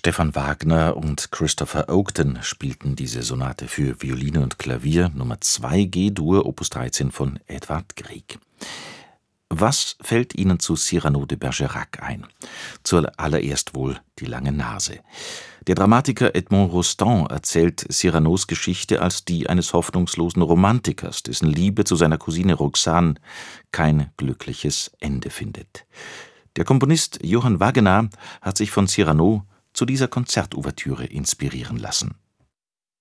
Stefan Wagner und Christopher Oakton spielten diese Sonate für Violine und Klavier, Nummer 2 G-Dur, Opus 13 von Edvard Grieg. Was fällt Ihnen zu Cyrano de Bergerac ein? Zuallererst wohl die lange Nase. Der Dramatiker Edmond Rostand erzählt Cyranos Geschichte als die eines hoffnungslosen Romantikers, dessen Liebe zu seiner Cousine Roxane kein glückliches Ende findet. Der Komponist Johann Wagenaar hat sich von Cyrano zu dieser Konzertouvertüre inspirieren lassen.